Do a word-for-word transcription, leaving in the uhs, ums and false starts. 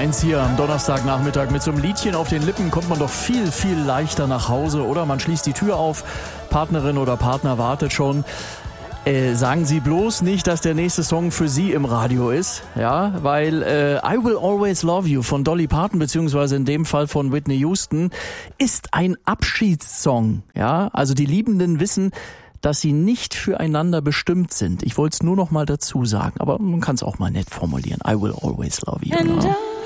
eins hier am Donnerstagnachmittag. Mit so einem Liedchen auf den Lippen kommt man doch viel, viel leichter nach Hause, oder? Man schließt die Tür auf, Partnerin oder Partner wartet schon. Äh, sagen Sie bloß nicht, dass der nächste Song für Sie im Radio ist, ja, weil äh, I Will Always Love You von Dolly Parton, beziehungsweise in dem Fall von Whitney Houston, ist ein Abschiedssong, ja. Also die Liebenden wissen, dass sie nicht füreinander bestimmt sind. Ich wollte es nur noch mal dazu sagen, aber man kann es auch mal nett formulieren. I will always love you. Ja.